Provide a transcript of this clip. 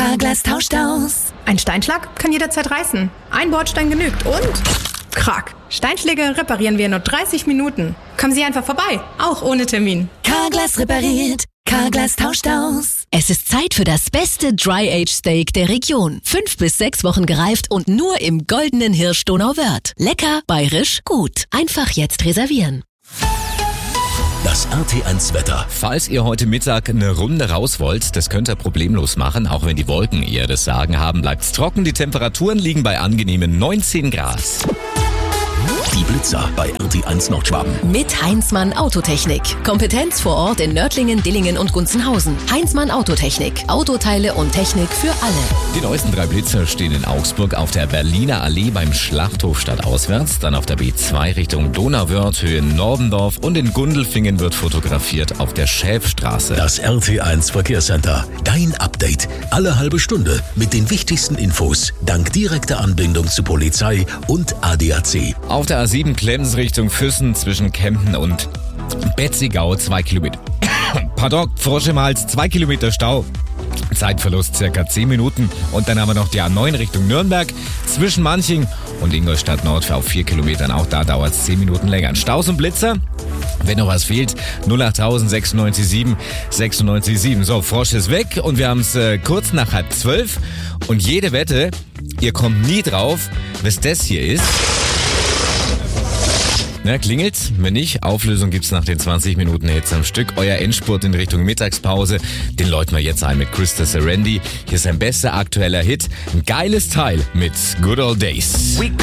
Carglass tauscht aus. Ein Steinschlag kann jederzeit reißen. Ein Bordstein genügt und... Krack. Steinschläge reparieren wir in nur 30 Minuten. Kommen Sie einfach vorbei, auch ohne Termin. Carglass repariert. Carglass tauscht aus. Es ist Zeit für das beste Dry-Age-Steak der Region. 5 bis 6 Wochen gereift und nur im goldenen Hirsch Donauwörth. Lecker, bayerisch, gut. Einfach jetzt reservieren. Das RT1-Wetter. Falls ihr heute Mittag eine Runde raus wollt, das könnt ihr problemlos machen, auch wenn die Wolken eher das Sagen haben, bleibt's trocken. Die Temperaturen liegen bei angenehmen 19 Grad. Die Blitzer bei RT1 Nordschwaben. Mit Heinzmann Autotechnik. Kompetenz vor Ort in Nördlingen, Dillingen und Gunzenhausen. Heinzmann Autotechnik. Autoteile und Technik für alle. Die neuesten 3 Blitzer stehen in Augsburg auf der Berliner Allee beim Schlachthof stadtauswärts, dann auf der B2 Richtung Donauwörth, Höhe Nordendorf und in Gundelfingen wird fotografiert auf der Schäfstraße. Das RT1 Verkehrscenter. Dein Update. Alle halbe Stunde mit den wichtigsten Infos. Dank direkter Anbindung zu Polizei und ADAC. Auf der A7 Klemms Richtung Füssen zwischen Kempten und Betzigau 2 Kilometer. Pardon, Frosch im Hals, 2 Kilometer Stau. Zeitverlust circa 10 Minuten. Und dann haben wir noch die A9 Richtung Nürnberg zwischen Manching und Ingolstadt Nord auf 4 Kilometern. Auch da dauert es 10 Minuten länger. Staus und Blitzer? Wenn noch was fehlt, 08000 967 967. So, Frosch ist weg und wir haben es kurz nach 11:30. Und jede Wette, ihr kommt nie drauf, was das hier ist. Na, klingelt's? Wenn nicht, Auflösung gibt's nach den 20 Minuten Hits am Stück. Euer Endspurt in Richtung Mittagspause, den läuten wir jetzt ein mit Krista Serendi. Hier ist sein bester aktueller Hit, ein geiles Teil mit Good Old Days.